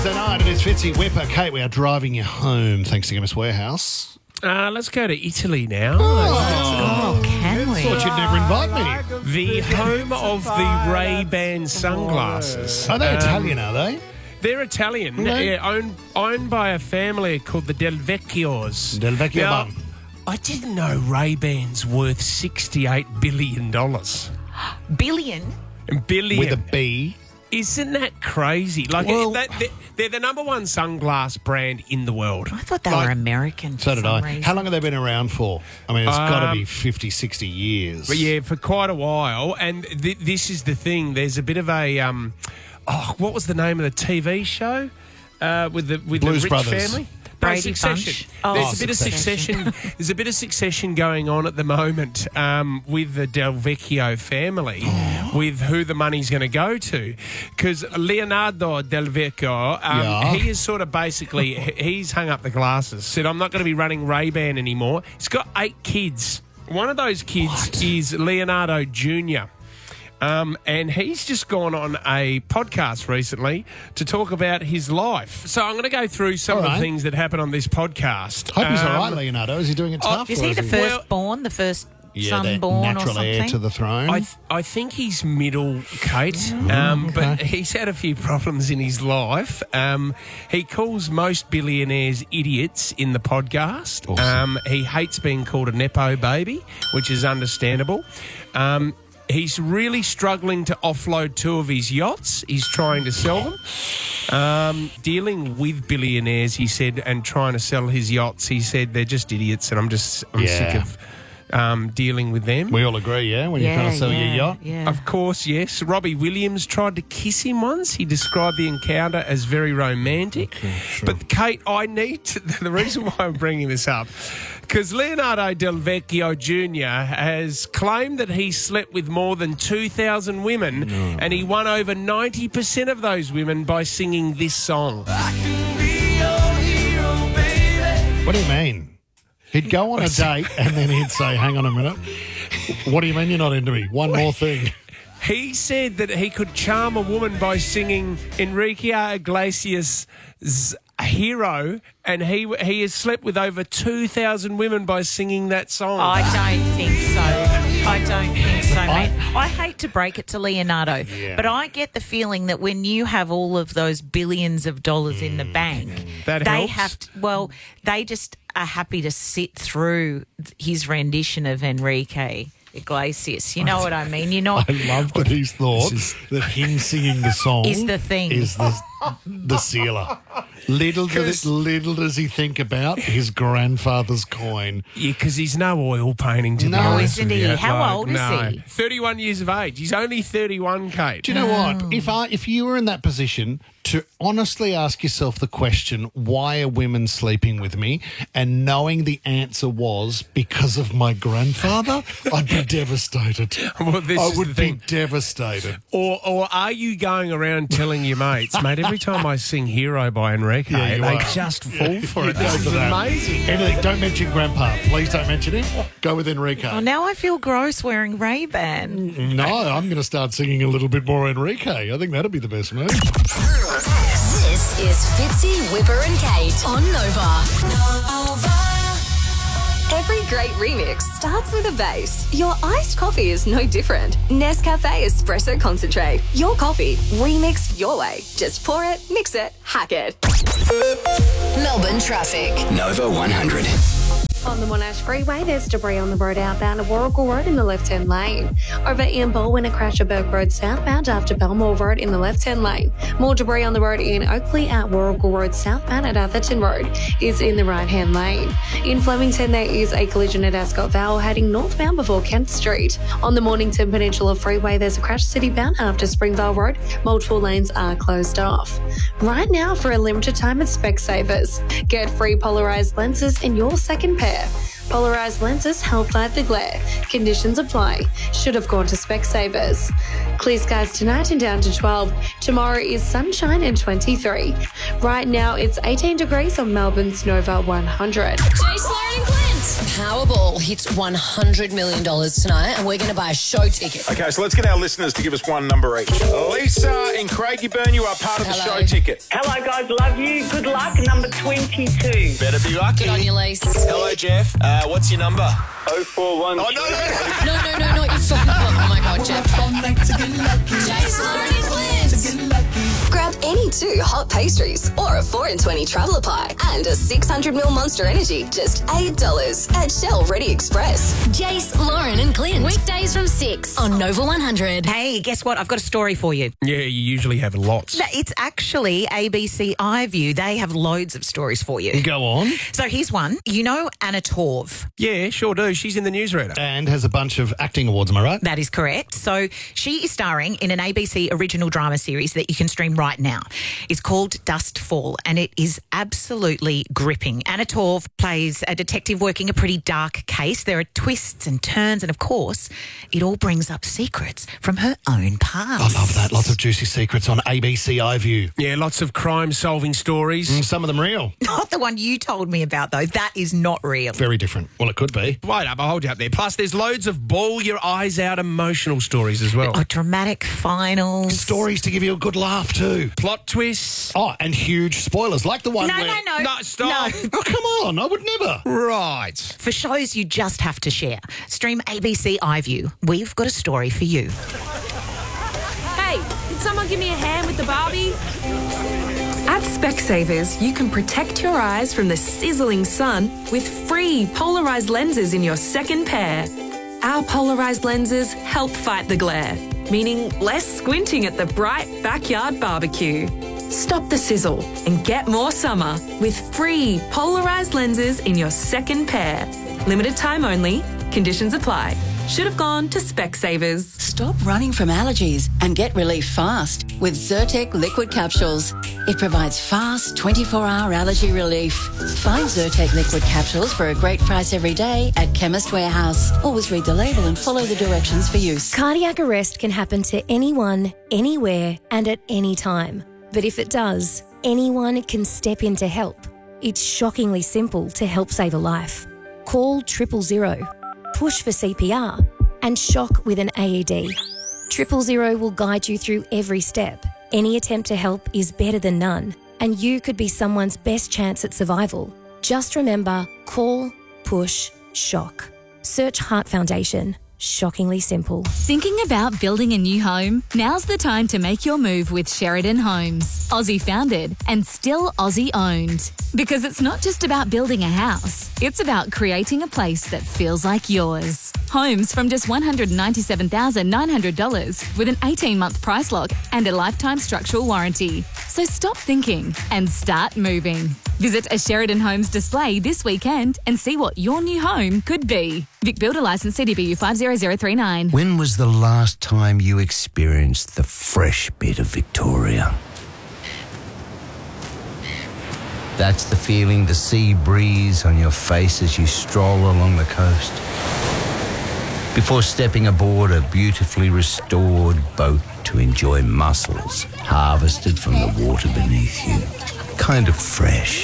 Tonight it is Fitzy Whipper. Kate, we are driving you home thanks to Chemist Warehouse. Let's go to Italy now. Can we? Thought you'd never invite me. The home of the Ray-Ban sunglasses. Are they Italian, are they? They're Italian. Okay. Yeah, owned by a family called the Del Vecchios. Del Vecchio Now, Bum. I didn't know Ray-Ban's worth $68 billion. Billion? Billion. With a B. Isn't that crazy? Like, Well- they're the number one sunglass brand in the world. I thought they were American. So did I. How long have they been around for? I mean, it's got to be 50, 60 years. But yeah, for quite a while. And this is the thing. There's a bit of a... what was the name of the TV show with the Blues rich Brothers. family? Brady Succession. Bunch. Oh, There's a bit of Succession. There's a bit of Succession going on at the moment with the Del Vecchio family, with who the money's going to go to, because Leonardo Del Vecchio, he is sort of basically he's hung up the glasses. Said, "I'm not going to be running Ray-Ban anymore." He's got 8 kids. One of those kids is Leonardo Jr. And he's just gone on a podcast recently to talk about his life. So I'm going to go through some of the things that happen on this podcast. Hope he's all right, Leonardo. Is he doing it tough? Is or he the firstborn, the first son the born or natural something? heir to the throne? I think he's middle, Kate, but he's had a few problems in his life. He calls most billionaires idiots in the podcast. Awesome. He hates being called a Nepo baby, which is understandable. He's really struggling to offload 2 of his yachts. He's trying to sell them. Dealing with billionaires, he said, and trying to sell his yachts, he said, they're just idiots, and I'm sick of dealing with them. We all agree, yeah? When you're trying to sell your yacht? Yeah. Of course, yes. Robbie Williams tried to kiss him once. He described the encounter as very romantic. Okay, sure. But, Kate, I need to... The reason why I'm bringing this up, because Leonardo Del Vecchio Jr. has claimed that he slept with more than 2,000 women, and he won over 90% of those women by singing this song. What do you mean? He'd go on a date and then he'd say, hang on a minute, what do you mean you're not into me? One more thing. He said that he could charm a woman by singing Enrique Iglesias' Hero, and he has slept with over 2,000 women by singing that song. I don't think so. Mate. I hate to break it to Leonardo, but I get the feeling that when you have all of those billions of dollars in the bank, That they helps. they just are happy to sit through his rendition of Enrique Iglesias. You know what I mean? You're not. I love that he's thought that him singing the song Is the thing. is the sealer. Little does he think about his grandfather's coin. Yeah, because he's no oil painting to be No, honest isn't with he? you. How old is he? 31 years of age. He's only 31, Kate. Do you know what? If you were in that position to honestly ask yourself the question, why are women sleeping with me? And knowing the answer was because of my grandfather, I'd be devastated. Well, this I is would the be thing. devastated. Or are you going around telling your mates, mate, every time I sing Hero by Enrique, Yeah, you they are. just fall for it. Go This for is that. amazing. Anything. Don't mention Grandpa. Please don't mention him. Go with Enrique. Oh, now I feel gross wearing Ray-Ban. No, I'm going to start singing a little bit more Enrique. I think that'd be the best move. This is Fitzy, Whipper and Kate on Nova. Every great remix starts with a bass. Your iced coffee is no different. Nescafe Espresso Concentrate. Your coffee, remixed your way. Just pour it, mix it, hack it. Melbourne traffic. Nova 100. On the Monash Freeway, there's debris on the road outbound at Warrigal Road in the left-hand lane. Over in Baldwin, a crash at Burke Road southbound after Belmore Road in the left-hand lane. More debris on the road in Oakley at Warrigal Road southbound at Atherton Road is in the right-hand lane. In Flemington, there is a collision at Ascot Vale heading northbound before Kent Street. On the Mornington Peninsula Freeway, there's a crash citybound after Springvale Road. Multiple lanes are closed off. Right now, for a limited time at Specsavers, get free polarized lenses in your second pair. Polarized lenses help fight the glare. Conditions apply. Should have gone to Specsavers. Clear skies tonight and down to 12. Tomorrow is sunshine and 23. Right now it's 18 degrees on Melbourne's Nova 100. Jay Sloan and Glenn. Powerball hits $100 million tonight, and we're going to buy a show ticket. Okay, so let's get our listeners to give us one number each. Lisa in Craigieburn, you are part of the show ticket. Hello, guys. Love you. Good luck. Number 22. Better be lucky. Good on you, Lise. Hello, Jeff. What's your number? 041. Oh, no. No, not your phone. Oh, my God, Jeff. Jace, Lauren and Clint. Grab any 2 hot pastries or a 4 in 20 traveller pie and a 600ml Monster Energy, just $8 at Shell Ready Express. Jace, Lauren and Clint. Weekdays from 6 on Nova 100. Hey, guess what? I've got a story for you. Yeah, you usually have lots. It's actually ABC iView. They have loads of stories for you. Go on. So here's one. You know Anna Torv? Yeah, sure do. She's in the newsreader. And has a bunch of acting awards, am I right? That is correct. So she is starring in an ABC original drama series that you can stream right now. It's called Dust Fall, and it is absolutely gripping. Anna Torv plays a detective working a pretty dark case. There are twists and turns, and of course, it all brings up secrets from her own past. I love that. Lots of juicy secrets on ABC iView. Yeah, lots of crime-solving stories. Some of them real. Not the one you told me about, though. That is not real. Very different. Well, it could be. Wait up, I'll hold you up there. Plus, there's loads of bawl-your-eyes-out emotional stories as well. Oh, dramatic finals. Stories to give you a good laugh too. Plot twists. Oh, and huge spoilers like the one No, where... no. No, stop. No. Oh, come on. I would never. Right. For shows you just have to share, stream ABC iView. We've got a story for you. Hey, can someone give me a hand with the Barbie? At Specsavers, you can protect your eyes from the sizzling sun with free polarized lenses in your second pair. Our polarized lenses help fight the glare, meaning less squinting at the bright backyard barbecue. Stop the sizzle and get more summer with free polarized lenses in your second pair. Limited time only. Conditions apply. Should have gone to Specsavers. Stop running from allergies and get relief fast with Zyrtec liquid capsules. It provides fast 24-hour allergy relief. Find Zyrtec liquid capsules for a great price every day at Chemist Warehouse. Always read the label and follow the directions for use. Cardiac arrest can happen to anyone, anywhere, and at any time. But if it does, anyone can step in to help. It's shockingly simple to help save a life. Call 000, push for CPR, and shock with an AED. 000 will guide you through every step. Any attempt to help is better than none, and you could be someone's best chance at survival. Just remember, call, push, shock. Search Heart Foundation. Shockingly simple. Thinking about building a new home? Now's the time to make your move with Sheridan Homes. Aussie founded and still Aussie owned. Because it's not just about building a house, it's about creating a place that feels like yours. Homes from just $197,900 with an 18-month price lock and a lifetime structural warranty. So stop thinking and start moving. Visit a Sheridan Homes display this weekend and see what your new home could be. Vic Builder Licence CDBU 50039. When was the last time you experienced the fresh bit of Victoria? That's the feeling, the sea breeze on your face as you stroll along the coast. Before stepping aboard a beautifully restored boat to enjoy mussels harvested from the water beneath you. Kind of fresh.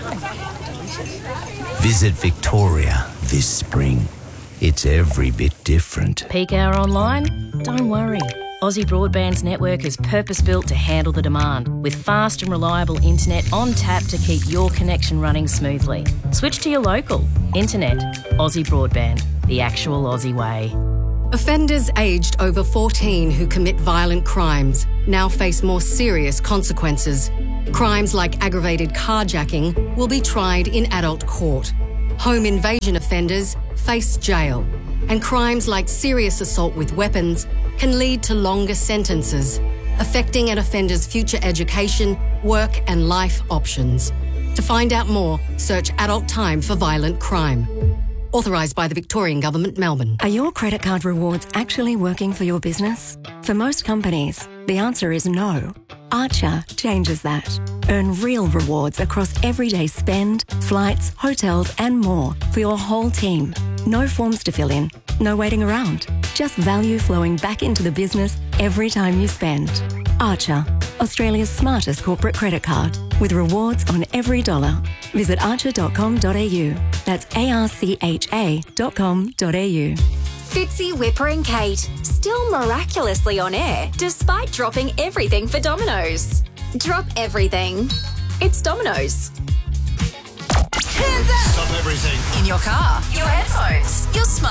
Visit Victoria this spring. It's every bit different. Peak hour online? Don't worry. Aussie Broadband's network is purpose-built to handle the demand, with fast and reliable internet on tap to keep your connection running smoothly. Switch to your local. Internet. Aussie Broadband. The actual Aussie way. Offenders aged over 14 who commit violent crimes now face more serious consequences. Crimes like aggravated carjacking will be tried in adult court. Home invasion offenders face jail. And crimes like serious assault with weapons can lead to longer sentences, affecting an offender's future education, work and life options. To find out more, search Adult Time for Violent Crime. Authorised by the Victorian Government, Melbourne. Are your credit card rewards actually working for your business? For most companies, the answer is no. Archer changes that. Earn real rewards across everyday spend, flights, hotels and more for your whole team. No forms to fill in, no waiting around. Just value flowing back into the business every time you spend. Archer, Australia's smartest corporate credit card, with rewards on every dollar. Visit archer.com.au. That's archa.com.au. Fitzy, Whipper and Kate, still miraculously on air despite dropping everything for Domino's. Drop everything. It's Domino's. Hands up! Stop everything. In your car, your headphones, your smart